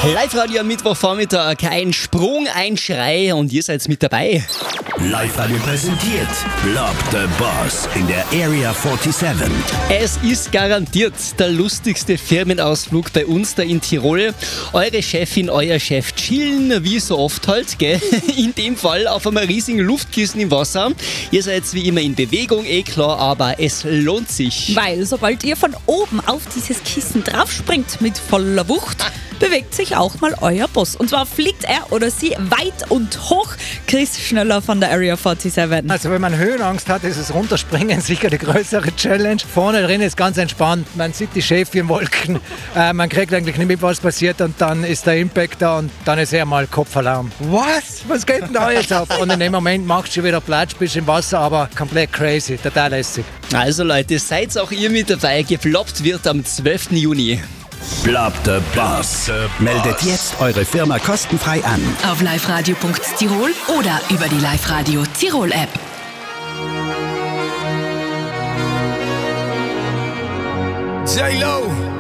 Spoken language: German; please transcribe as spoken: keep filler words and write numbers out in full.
Live-Radio am Mittwochvormittag, ein Sprung, ein Schrei und ihr seid mit dabei. Live-Radio präsentiert Block the Boss in der Area siebenundvierzig. Es ist garantiert der lustigste Firmenausflug bei uns da in Tirol. Eure Chefin, euer Chef chillen, wie so oft halt, gell? In dem Fall auf einem riesigen Luftkissen im Wasser. Ihr seid wie immer in Bewegung, eh klar, aber es lohnt sich. Weil sobald ihr von oben auf dieses Kissen draufspringt mit voller Wucht, bewegt sich auch mal euer Boss. Und zwar fliegt er oder sie weit und hoch. Chris Schneller von der Area siebenundvierzig. Also wenn man Höhenangst hat, ist es Runterspringen sicher die größere Challenge. Vorne drin ist ganz entspannt. Man sieht die Schäfchenwolken. Äh, man kriegt eigentlich nicht mit, was passiert. Und dann ist der Impact da und dann ist eher mal Kopfalarm. Was? Was geht denn da jetzt ab? Und in dem Moment machst du schon wieder Platsch, bist im Wasser, aber komplett crazy. Total lässig. Also Leute, seid auch ihr mit dabei. Gefloppt wird am zwölften Juni. Block the Boss. Meldet jetzt eure Firma kostenfrei an. Auf liveradio punkt tirol oder über die Live-Radio Tirol App. J-Lo.